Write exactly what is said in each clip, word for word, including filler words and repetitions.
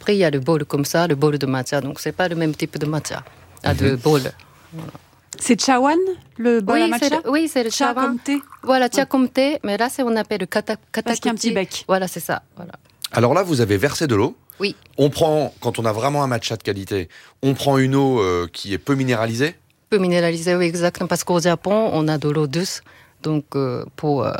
après, il y a le bol comme ça, le bol de matcha. Donc, c'est pas le même type de matcha, ah, de Mhm. bol. Voilà. C'est chawan, le bol oui, à matcha? c'est le, oui, c'est le Cha chawan. comme thé. Voilà, cha Ouais. comme thé, mais là, c'est on appelle le kata, katakuti. Parce qu'il y a un petit bec. Voilà, c'est ça. Voilà. Alors là, vous avez versé de l'eau. Oui. On prend, quand on a vraiment un matcha de qualité, on prend une eau euh, qui est peu minéralisée. Peu minéralisé, oui, exactement. Parce qu'au Japon, on a de l'eau douce. Donc, euh, pour, euh,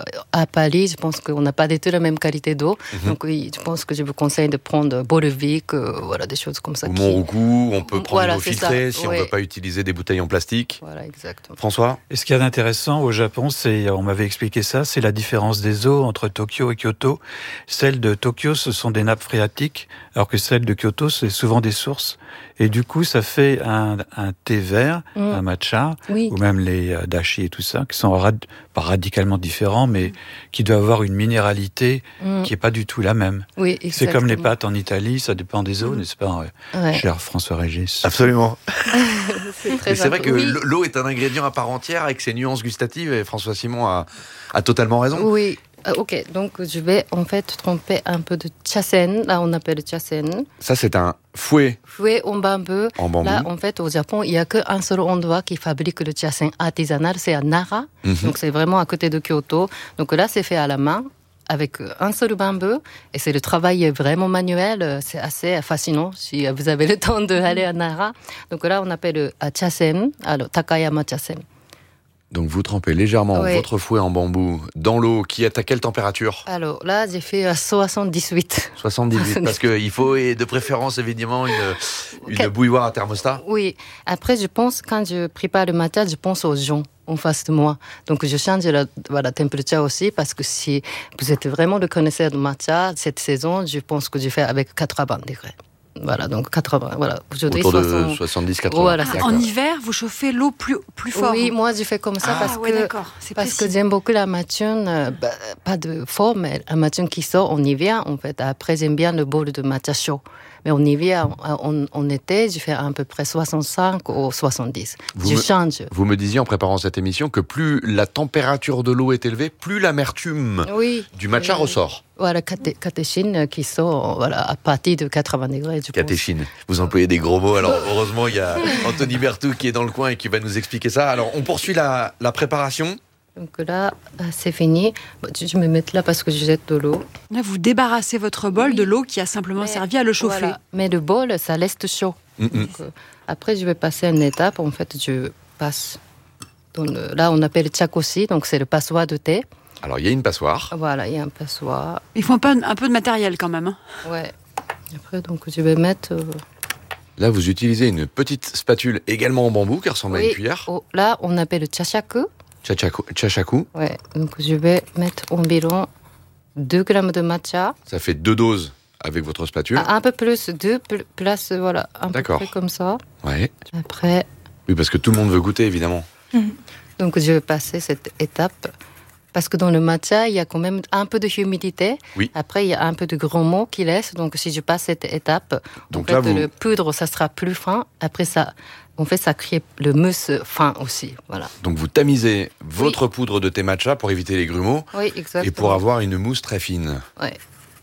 à Paris, je pense qu'on n'a pas du tout la même qualité d'eau. Mhm. Donc, oui, je pense que je vous conseille de prendre Bolevik, euh, voilà, des choses comme ça. Ou qui- Montroucou, on peut prendre Voilà, une eau c'est filtrée ça, si on ouais. ne veut pas utiliser des bouteilles en plastique. Voilà, exactement. François ? Et ce qu'il y a d'intéressant au Japon, c'est, on m'avait expliqué ça, c'est la différence des eaux entre Tokyo et Kyoto. Celles de Tokyo, ce sont des nappes phréatiques, alors que celles de Kyoto, c'est souvent des sources. Et du coup, ça fait un, un thé vert, Mm. un matcha, Oui. ou même les euh, dashi et tout ça, qui sont rad- pas radicalement différents, mais qui doivent avoir une minéralité Mm. qui est pas du tout la même. Oui, C'est exactement. comme les pâtes en Italie, ça dépend des eaux, Mm. n'est-ce pas, euh, Ouais. cher François Régis? Absolument. C'est très Mais c'est vrai que important. Oui. l'eau est un ingrédient à part entière avec ses nuances gustatives et François Simon a, a totalement raison. Oui. Euh, ok, donc je vais en fait tromper un peu de chasen. Là, on appelle chasen. Ça, c'est un fouet Fouet en bambou. en bambou. Là, en fait, au Japon, il n'y a qu'un seul endroit qui fabrique le chasen artisanal, c'est à Nara. Mhm. Donc, c'est vraiment à côté de Kyoto. Donc là, c'est fait à la main, avec un seul bambou. Et c'est le travail vraiment manuel. C'est assez fascinant si vous avez le temps d'aller à Nara. Donc là, on appelle le chasen, alors Takayama chasen. Donc vous trempez légèrement Oui. votre fouet en bambou dans l'eau qui est à quelle température ? Alors là, j'ai fait à soixante-dix-huit. soixante-dix-huit, parce qu'il faut, et de préférence évidemment, une, une Quel- bouilloire à thermostat. Oui. Après, je pense, quand je prépare le matcha, je pense aux gens en face de moi. Donc, je change la, voilà, température aussi, parce que si vous êtes vraiment le connaisseur de matcha, cette saison, je pense que je fais avec quatre-vingts degrés. Voilà, donc quatre-vingts. Voilà. Aujourd'hui, Autour de soixante. soixante-dix quatre-vingts. Voilà, Ah, c'est en D'accord. hiver, vous chauffez l'eau plus, plus fort. Oui, moi, je fais comme ça Ah, parce ouais, que... d'accord. C'est Parce que précis. j'aime beaucoup la matchune, euh, bah, pas de forme, mais la matchune qui sort en hiver, en fait. Après, j'aime bien le bol de matcha chaud. Mais en hiver, en, en été, je fais à peu près soixante-cinq ou soixante-dix. Vous je me- change. Vous me disiez en préparant cette émission que plus la température de l'eau est élevée, plus l'amertume Oui. du matcha Oui. ressort. Voilà, caté- catéchine qui sort voilà, à partir de quatre-vingts degrés, je pense. Catéchine. Vous employez des gros mots. Alors, heureusement, il y a Anthony Berthoud qui est dans le coin et qui va nous expliquer ça. Alors, on poursuit la, la préparation. Donc là, euh, c'est fini. Bon, je je me mets là parce que je jette de l'eau. Là, vous débarrassez votre bol Oui. de l'eau qui a simplement Mais servi à le chauffer. voilà. Mais le bol, ça reste chaud. Mm-mm. Donc, euh, après, je vais passer à une étape. En fait, je passe. Dans le- là, on appelle chakoshi, donc c'est le passoire de thé. Alors, il y a une passoire. Voilà, il y a un passoire. Il faut un peu, un peu de matériel quand même. hein. Ouais. Après, donc, je vais mettre. euh, Là, vous utilisez une petite spatule également en bambou qui ressemble à oui, une cuillère. oh, là, on appelle le chashaku. Chachaku. chachaku. Ouais. Donc, je vais mettre environ deux grammes de matcha. Ça fait deux doses avec votre spatule. Un peu plus, deux pl- places, voilà, un peu D'accord. près comme ça. Ouais. Après, Oui, parce que tout le monde veut goûter, évidemment. donc je vais passer cette étape. Parce que dans le matcha, il y a quand même un peu de humidité. Oui. Après, il y a un peu de gros mots qui laissent. Donc, si je passe cette étape, Donc en là, fait, vous- le poudre, ça sera plus fin. Après, ça, en fait, ça crée le mousse fin aussi. Voilà. Donc, vous tamisez votre poudre de thé matcha pour éviter les grumeaux Oui, exactement. et pour avoir une mousse très fine. Ouais.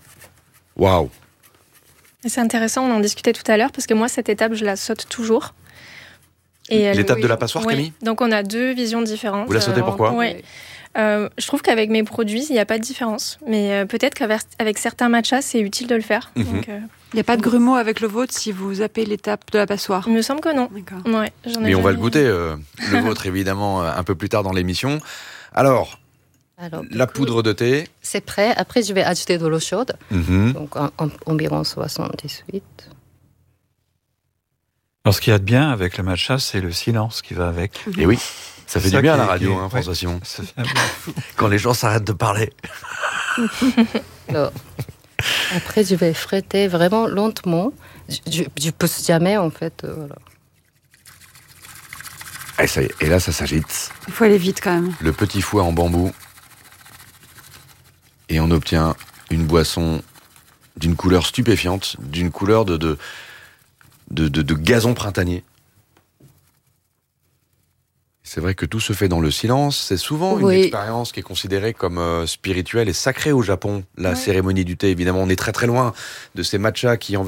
Waouh. Et c'est intéressant, on en discutait tout à l'heure, parce que moi, cette étape, je la saute toujours. Et elle- L'étape oui, de la passoire, oui. Camille ? Donc on a deux visions différentes. Vous la sautez Euh, pourquoi ? ouais. Euh, je trouve qu'avec mes produits, il n'y a pas de différence. Mais euh, peut-être qu'avec avec certains matchas, c'est utile de le faire. Mhm. Donc, euh, Il n'y a pas de grumeaux avec le vôtre si vous zappez l'étape de la passoire. il me semble que non. D'accord. Ouais, j'en ai Mais on va jamais- le goûter, euh, le vôtre, évidemment, euh, un peu plus tard dans l'émission. Alors, Alors, du la coup, poudre de thé. c'est prêt. Après, je vais ajouter de l'eau chaude. Mhm. Donc, en- en- environ soixante-dix-huit. Alors, ce qu'il y a de bien avec le matcha, c'est le silence qui va avec. Et oui, ça fait C'est du ça bien à qui la est- radio, qui est- hein, François ouais. Simon. Ça fait un bien fou. Quand les gens s'arrêtent de parler. Alors, après, je vais frotter vraiment lentement. Je, je, je pousse jamais, en fait. euh, voilà. Et, ça y est, et là, ça s'agite. Il faut aller vite quand même. Le petit fouet en bambou. Et on obtient une boisson d'une couleur stupéfiante, d'une couleur de, de, de, de, de gazon printanier. C'est vrai que tout se fait dans le silence. C'est souvent une Oui. expérience qui est considérée comme euh, spirituelle et sacrée au Japon. La Ouais. cérémonie du thé, évidemment, on est très très loin de ces matchas qui en